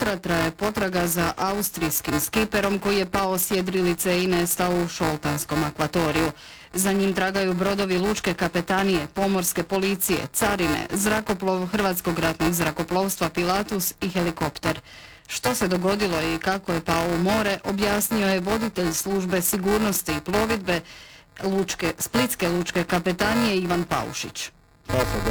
jutra traje potraga za austrijskim skiperom koji je pao s jedrilice i nestao u šoltanskom akvatoriju. Za njim tragaju brodovi lučke kapetanije, pomorske policije, carine, zrakoplov Hrvatskog ratnog zrakoplovstva Pilatus i helikopter. Što se dogodilo i kako je pao u more, objasnio je voditelj službe sigurnosti i plovidbe Splitske lučke kapetanije Ivan Paušić.